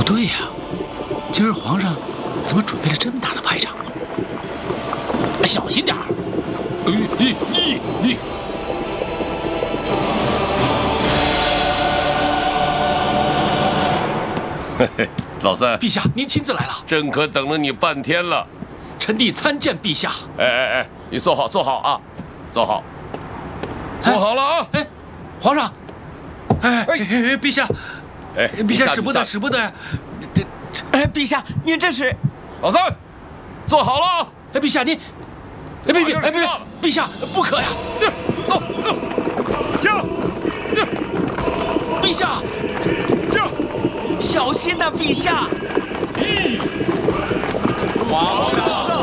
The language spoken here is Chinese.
对呀，今儿皇上怎么准备了这么大的排场？哎，小心点儿！ 嘿嘿，老三， 陛下，您亲自来了， 朕可等了你半天了。 臣弟参见陛下。 哎，你坐好，坐好啊，坐好，坐好了啊！ 哎，皇上， 陛下，陛下使不得，使不得呀！ 陛下，您这是…… 老三，坐好了啊！ 哎，陛下您，陛下不可呀！ 走，下， 陛下， 下， 小心呐，陛下！ 皇上。